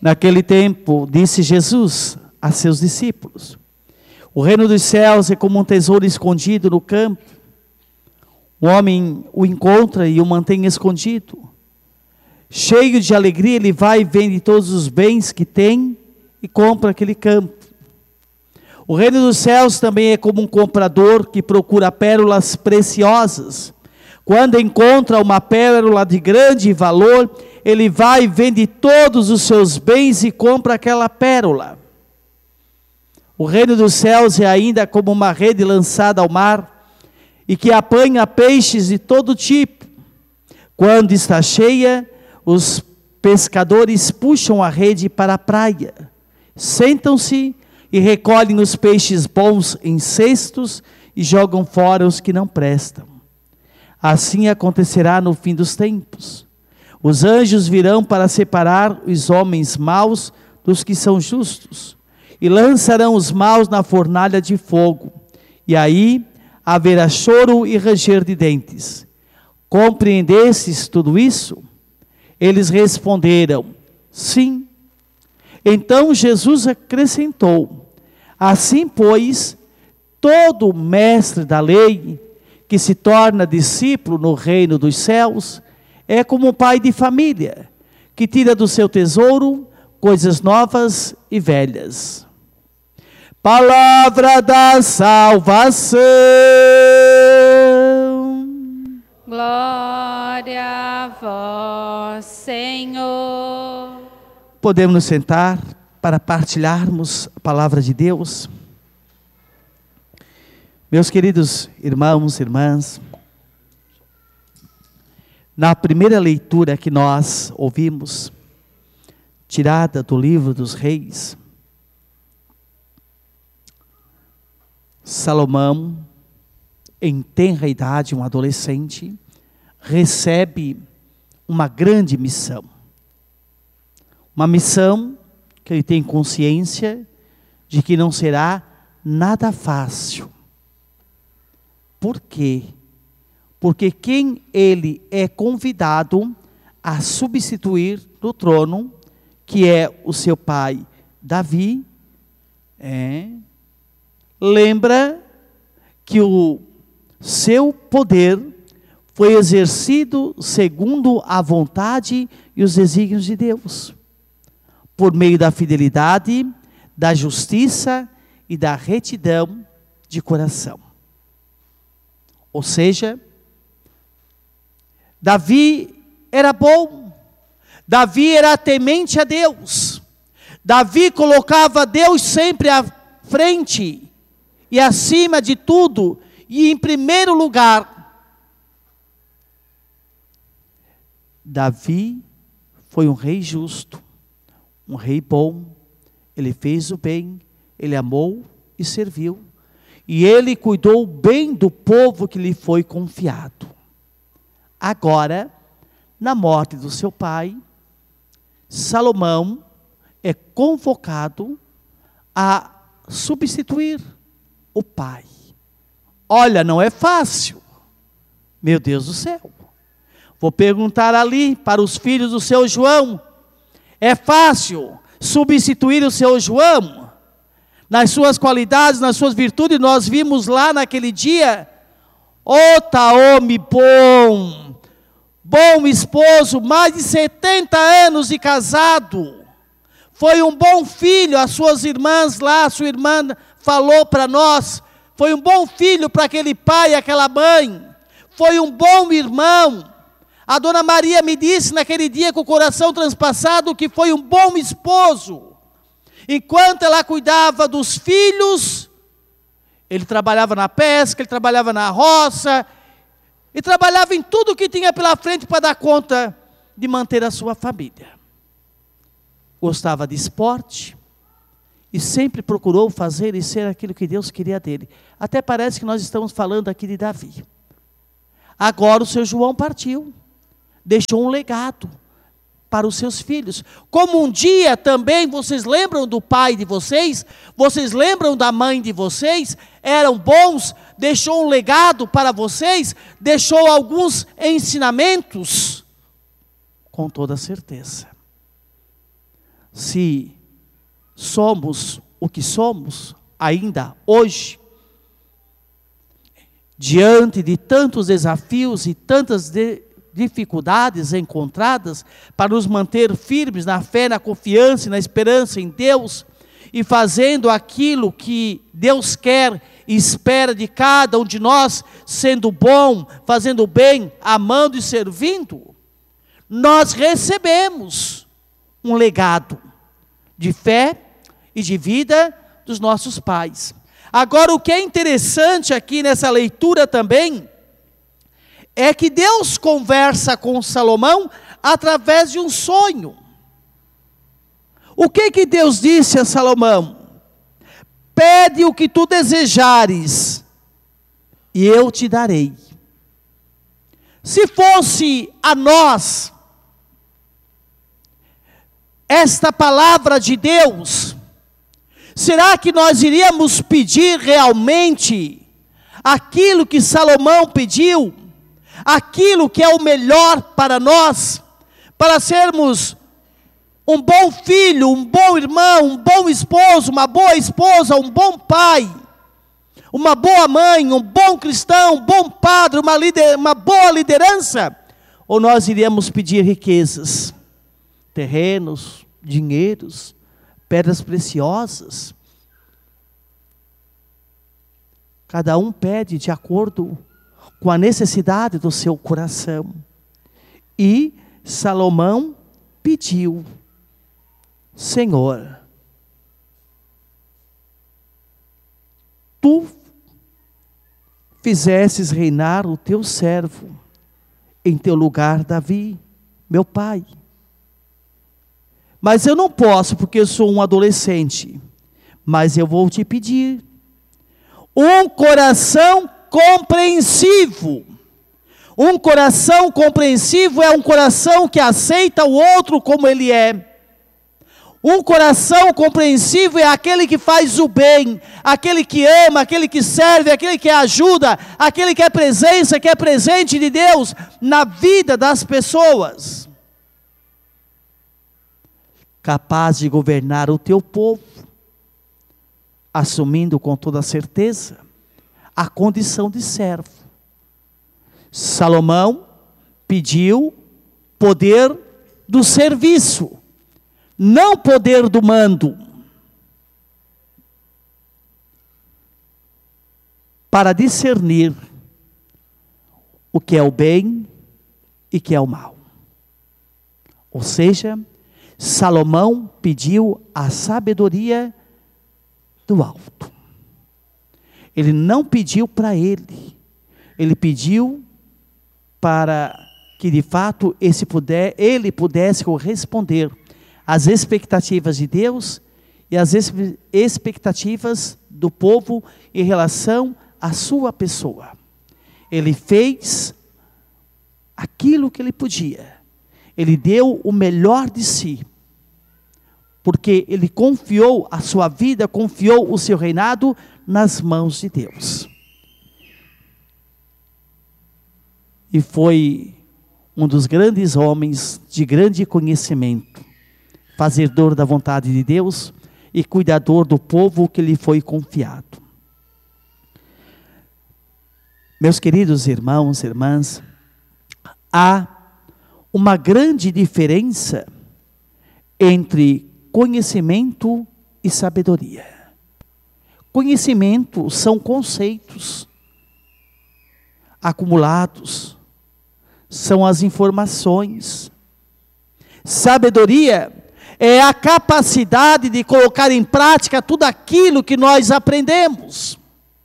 Naquele tempo, disse Jesus a seus discípulos: o reino dos céus é como um tesouro escondido no campo. O homem o encontra e o mantém escondido. Cheio de alegria, ele vai e vende todos os bens que tem e compra aquele campo. O reino dos céus também é como um comprador que procura pérolas preciosas. Quando encontra uma pérola de grande valor, ele vai e vende todos os seus bens e compra aquela pérola. O reino dos céus é ainda como uma rede lançada ao mar e que apanha peixes de todo tipo. Quando está cheia, os pescadores puxam a rede para a praia, sentam-se e recolhem os peixes bons em cestos e jogam fora os que não prestam. Assim acontecerá no fim dos tempos. Os anjos virão para separar os homens maus dos que são justos, e lançarão os maus na fornalha de fogo, e aí haverá choro e ranger de dentes. Compreendestes tudo isso? Eles responderam: sim. Então Jesus acrescentou: assim, pois, todo mestre da lei que se torna discípulo no reino dos céus é como um pai de família, que tira do seu tesouro coisas novas e velhas. Palavra da salvação. Glória a vós, Senhor. Podemos nos sentar para partilharmos a palavra de Deus. Meus queridos irmãos e irmãs, na primeira leitura que nós ouvimos, tirada do livro dos Reis, Salomão, em tenra idade, um adolescente, recebe uma grande missão. Uma missão que ele tem consciência de que não será nada fácil. Por quê? Porque quem ele é convidado a substituir no trono, que é o seu pai Davi, lembra que o seu poder foi exercido segundo a vontade e os desígnios de Deus, por meio da fidelidade, da justiça e da retidão de coração. Ou seja, Davi era bom, Davi era temente a Deus, Davi colocava Deus sempre à frente e acima de tudo, e em primeiro lugar. Davi foi um rei justo, um rei bom, ele fez o bem, ele amou e serviu, e ele cuidou bem do povo que lhe foi confiado. Agora, na morte do seu pai, Salomão é convocado a substituir o pai. Olha, não é fácil, meu Deus do céu. Vou perguntar ali para os filhos do seu João: é fácil substituir o seu João? Nas suas qualidades, nas suas virtudes, nós vimos lá naquele dia, homem bom, bom esposo, mais de 70 anos de casado, foi um bom filho, as suas irmãs lá, a sua irmã falou para nós, foi um bom filho para aquele pai e aquela mãe, foi um bom irmão. A dona Maria me disse naquele dia com o coração transpassado que foi um bom esposo. Enquanto ela cuidava dos filhos, ele trabalhava na pesca, ele trabalhava na roça, e trabalhava em tudo que tinha pela frente para dar conta de manter a sua família. Gostava de esporte, e sempre procurou fazer e ser aquilo que Deus queria dele. Até parece que nós estamos falando aqui de Davi. Agora o seu João partiu, deixou um legado para os seus filhos. Como um dia também, vocês lembram do pai de vocês? Vocês lembram da mãe de vocês? Eram bons, deixou um legado para vocês, deixou alguns ensinamentos, com toda certeza. se somos o que somos ainda hoje, diante de tantos desafios e tantas dificuldades encontradas, para nos manter firmes na fé, na confiança e na esperança em Deus, e fazendo aquilo que Deus quer e espera de cada um de nós, sendo bom, fazendo bem, amando e servindo, nós recebemos um legado de fé e de vida dos nossos pais. Agora, o que é interessante aqui nessa leitura também, é que Deus conversa com Salomão através de um sonho. O que Deus disse a Salomão? Pede o que tu desejares, e eu te darei. Se fosse a nós, esta palavra de Deus, será que nós iríamos pedir realmente aquilo que Salomão pediu? Aquilo que é o melhor para nós, para sermos um bom filho, um bom irmão, um bom esposo, uma boa esposa, um bom pai, uma boa mãe, um bom cristão, um bom padre, uma boa liderança? Ou nós iríamos pedir riquezas, terrenos, dinheiros, pedras preciosas? Cada um pede de acordo com a necessidade do seu coração. E Salomão pediu: Senhor, tu fizesses reinar o teu servo em teu lugar, Davi, meu pai. Mas eu não posso, porque eu sou um adolescente. Mas eu vou te pedir um coração compreensivo. Um coração compreensivo é um coração que aceita o outro como ele é. Um coração compreensivo é aquele que faz o bem, aquele que ama, aquele que serve, aquele que ajuda, aquele que é presença, que é presente de Deus na vida das pessoas. Capaz de governar o teu povo, assumindo com toda certeza a condição de servo. Salomão pediu poder do serviço, não poder do mando, para discernir o que é o bem e o que é o mal. Ou seja, Salomão pediu a sabedoria do alto. Ele não pediu para ele, ele pediu para que de fato ele pudesse corresponder às expectativas de Deus e às expectativas do povo em relação à sua pessoa. Ele fez aquilo que ele podia, ele deu o melhor de si, porque ele confiou a sua vida, confiou o seu reinado nas mãos de Deus. E foi um dos grandes homens de grande conhecimento, fazedor da vontade de Deus e cuidador do povo que lhe foi confiado. Meus queridos irmãos e irmãs, há uma grande diferença entre conhecimento e sabedoria. Conhecimento são conceitos acumulados, são as informações. Sabedoria é a capacidade de colocar em prática tudo aquilo que nós aprendemos,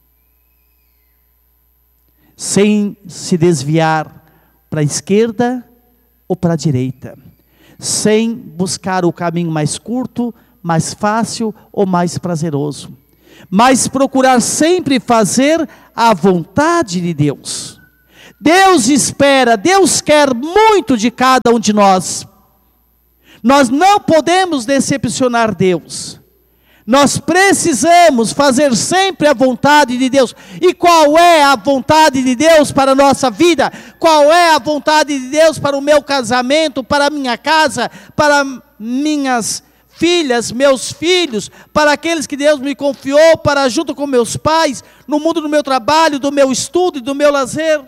sem se desviar para a esquerda ou para a direita, sem buscar o caminho mais curto, mais fácil ou mais prazeroso, mas procurar sempre fazer a vontade de Deus. Deus espera, Deus quer muito de cada um de nós. Nós não podemos decepcionar Deus. Nós precisamos fazer sempre a vontade de Deus. E qual é a vontade de Deus para a nossa vida? Qual é a vontade de Deus para o meu casamento, para a minha casa, para minhas filhas, meus filhos, para aqueles que Deus me confiou, para junto com meus pais, no mundo do meu trabalho, do meu estudo e do meu lazer.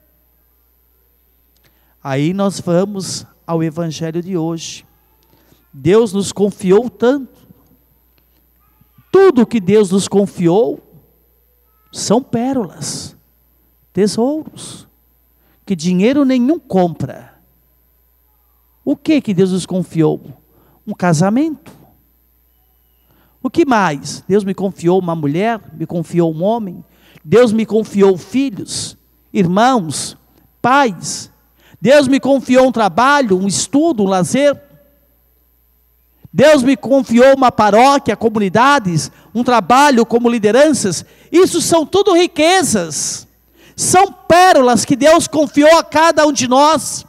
Aí nós vamos ao evangelho de hoje. Deus nos confiou tanto. Tudo que Deus nos confiou são pérolas, tesouros, que dinheiro nenhum compra. O que Deus nos confiou? Um casamento. O que mais? Deus me confiou uma mulher, me confiou um homem. Deus me confiou filhos, irmãos, pais. Deus me confiou um trabalho, um estudo, um lazer. Deus me confiou uma paróquia, comunidades, um trabalho como lideranças. Isso são tudo riquezas. São pérolas que Deus confiou a cada um de nós.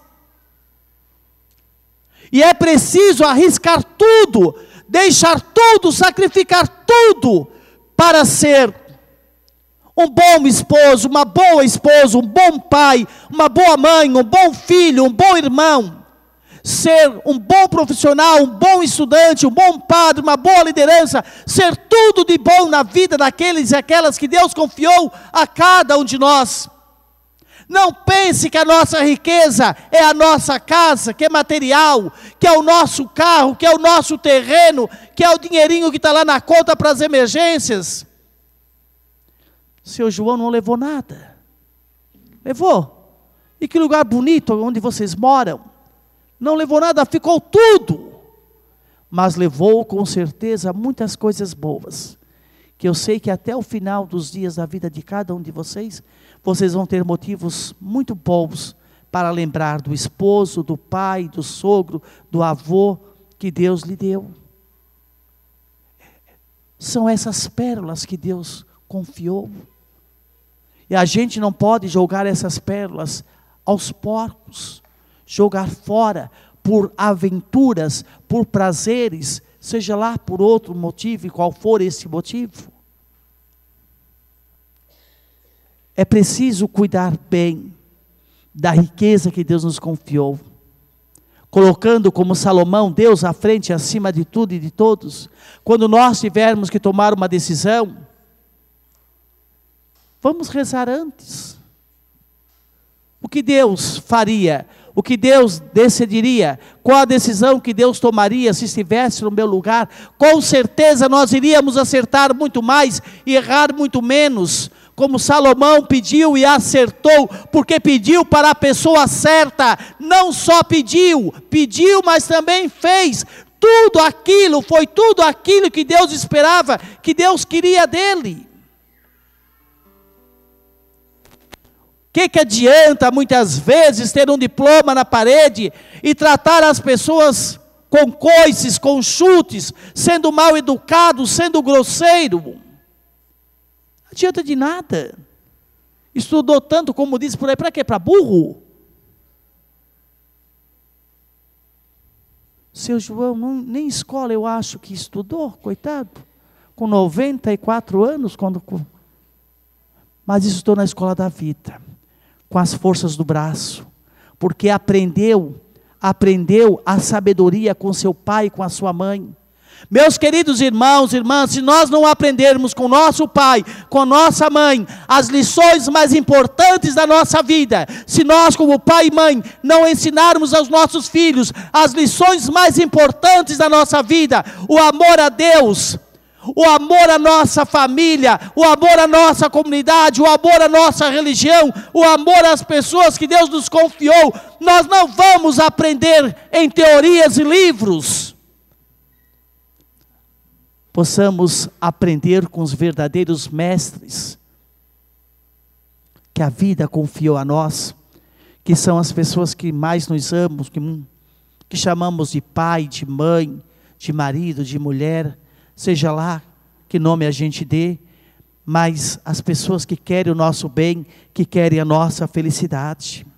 E é preciso arriscar tudo, deixar tudo, sacrificar tudo, para ser um bom esposo, uma boa esposa, um bom pai, uma boa mãe, um bom filho, um bom irmão. Ser um bom profissional, um bom estudante, um bom padre, uma boa liderança. Ser tudo de bom na vida daqueles e aquelas que Deus confiou a cada um de nós. Não pense que a nossa riqueza é a nossa casa, que é material, que é o nosso carro, que é o nosso terreno, que é o dinheirinho que está lá na conta para as emergências. Seu João não levou nada. Levou. E que lugar bonito onde vocês moram. Não levou nada, ficou tudo. Mas levou com certeza muitas coisas boas. Que eu sei que até o final dos dias da vida de cada um de vocês, vocês vão ter motivos muito bons para lembrar do esposo, do pai, do sogro, do avô que Deus lhe deu. São essas pérolas que Deus confiou. E a gente não pode jogar essas pérolas aos porcos, jogar fora por aventuras, por prazeres, seja lá por outro motivo, e qual for esse motivo. É preciso cuidar bem da riqueza que Deus nos confiou, colocando como Salomão, Deus à frente, acima de tudo e de todos. Quando nós tivermos que tomar uma decisão, vamos rezar antes. O que Deus faria? O que Deus decidiria? Qual a decisão que Deus tomaria se estivesse no meu lugar? Com certeza nós iríamos acertar muito mais e errar muito menos. Como Salomão pediu e acertou, porque pediu para a pessoa certa. Não só pediu, mas também fez. Tudo aquilo, foi tudo aquilo que Deus esperava, que Deus queria dele. O que adianta muitas vezes ter um diploma na parede e tratar as pessoas com coices, com chutes, sendo mal educado, sendo grosseiro? Não adianta de nada. Estudou tanto, como diz por aí, para quê? Para burro? Seu João, nem escola eu acho que estudou, coitado. Com 94 anos, mas estudou na escola da vida. Com as forças do braço, porque aprendeu a sabedoria com seu pai e com a sua mãe. Meus queridos irmãos e irmãs, se nós não aprendermos com nosso pai, com nossa mãe, as lições mais importantes da nossa vida, se nós como pai e mãe não ensinarmos aos nossos filhos as lições mais importantes da nossa vida, o amor a Deus, o amor à nossa família, o amor à nossa comunidade, o amor à nossa religião, o amor às pessoas que Deus nos confiou, nós não vamos aprender em teorias e livros. Possamos aprender com os verdadeiros mestres que a vida confiou a nós, que são as pessoas que mais nos amam, que chamamos de pai, de mãe, de marido, de mulher, seja lá que nome a gente dê, mas as pessoas que querem o nosso bem, que querem a nossa felicidade.